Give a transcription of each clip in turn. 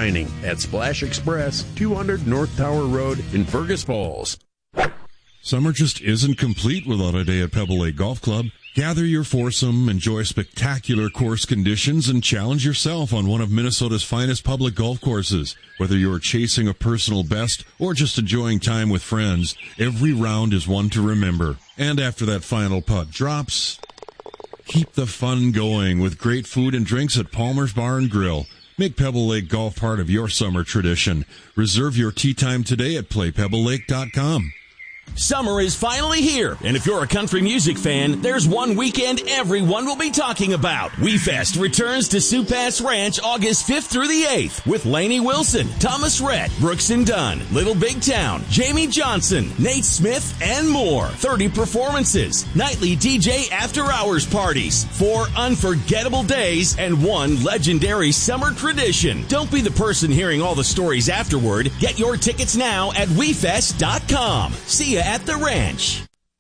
dining at Splash Express, 200 North Tower Road in Fergus Falls. Summer just isn't complete without a day at Pebble Lake Golf Club. Gather your foursome, enjoy spectacular course conditions, and challenge yourself on one of Minnesota's finest public golf courses. Whether you're chasing a personal best or just enjoying time with friends, every round is one to remember. And after that final putt drops, keep the fun going with great food and drinks at Palmer's Bar and Grill. Make Pebble Lake Golf part of your summer tradition. Reserve your tee time today at playpebblelake.com. Summer is finally here, and if you're a country music fan, there's one weekend everyone will be talking about. WeFest returns to Sioux Pass Ranch August 5th through the 8th with Lainey Wilson, Thomas Rhett, Brooks and Dunn, Little Big Town, Jamie Johnson, Nate Smith, and more. 30 performances, nightly DJ after-hours parties, 4 unforgettable days, and 1 legendary summer tradition. Don't be the person hearing all the stories afterward. Get your tickets now at WeFest.com. See you at the ranch.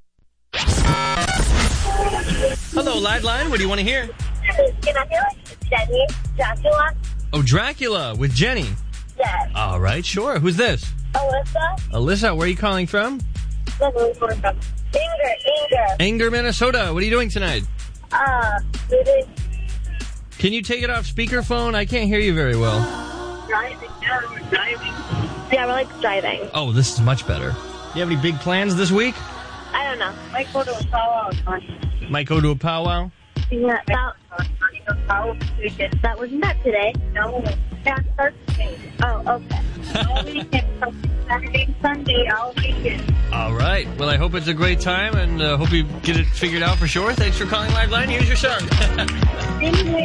Hello, Liveline. What do you want to hear? Can I hear Jenny, Dracula? Oh, Dracula with Jenny. Yes. All right, sure. Who's this? Alyssa. Alyssa, where are you calling from? Inger. Inger, Minnesota. What are you doing tonight? Moving. Can you take it off speakerphone? I can't hear you very well. Driving. Yeah, we're like driving. Oh, this is much better. You have any big plans this week? I don't know. Might go to a powwow. Might go to a powwow? Yeah, that wasn't that today. No, that's Thursday. Oh, okay. All weekend, Saturday, Sunday, all weekend. All right. Well, I hope it's a great time, and hope you get it figured out for sure. Thanks for calling Liveline. Here's your song.